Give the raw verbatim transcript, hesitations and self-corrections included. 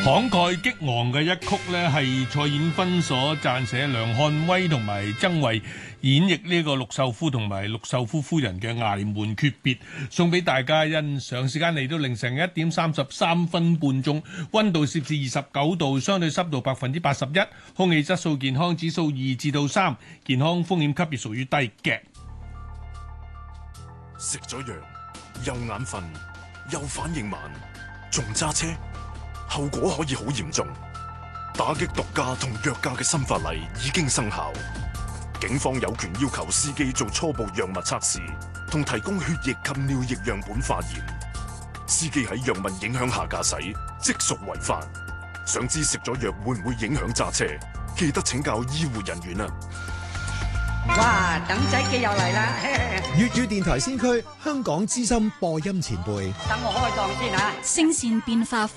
慷慨激昂嘅一曲呢，係蔡衍芬所撰寫，梁漢威同埋曾慧演繹呢個陸秀夫同埋陸秀夫夫人嘅崖門訣別，送俾大家欣賞。時間嚟到凌晨一點三十三分半鐘，溫度攝氏二十九度，相對濕度百分之八十一，空氣質素健康指數二至到三，健康風險級別屬於低嘅。 食咗藥又眼瞓又反應慢，仲揸車，後果可以好嚴重。打擊毒駕同藥駕嘅新法例已經生效，警方有權要求司機做初步藥物測試，同提供血液及尿液樣本化驗。司機喺藥物影響下駕駛，即屬違法。想知食咗藥會唔會影響揸車？記得請教醫護人員啊！ 哇，等仔記又嚟啦！ 粵語電台先驅，香港資深播音前輩。 等我開檔先吓。 聲線變化